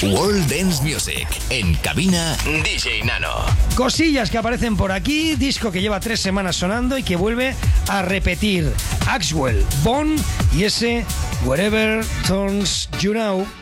World Dance Music. En cabina, DJ Nano. Cosillas que aparecen por aquí. Disco que lleva 3 semanas sonando y que vuelve a repetir. Axwell, Bone y ese Wherever Turns You Know.